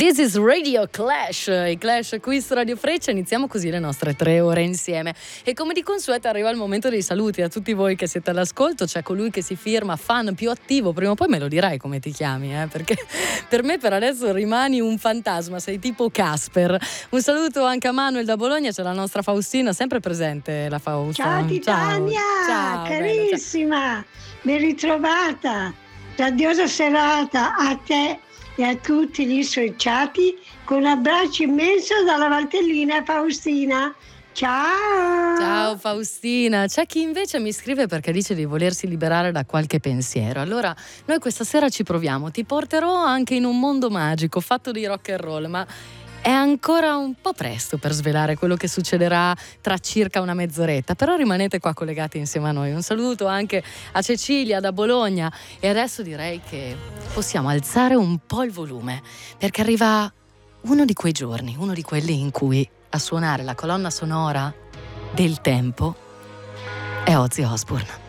This is Radio Clash, i Clash qui su Radio Freccia. Iniziamo così le nostre 3 ore insieme e come di consueto arriva il momento dei saluti a tutti voi che siete all'ascolto. C'è colui che si firma fan più attivo, prima o poi me lo dirai come ti chiami, perché per me per adesso rimani un fantasma, sei tipo Casper. Un saluto anche a Manuel da Bologna, c'è la nostra Faustina, sempre presente la Fausta. Ciao Titania, ciao, carissima, ben ritrovata, radiosa serata a te e a tutti gli associati, con un abbraccio immenso dalla Valtellina Faustina. Ciao! Ciao Faustina. C'è chi invece mi scrive perché dice di volersi liberare da qualche pensiero. Allora noi questa sera ci proviamo, ti porterò anche in un mondo magico fatto di rock and roll, ma è ancora un po' presto per svelare quello che succederà tra circa una mezz'oretta, però rimanete qua collegati insieme a noi. Un saluto anche a Cecilia da Bologna e adesso direi che possiamo alzare un po' il volume perché arriva uno di quei giorni, uno di quelli in cui a suonare la colonna sonora del tempo è Ozzy Osbourne.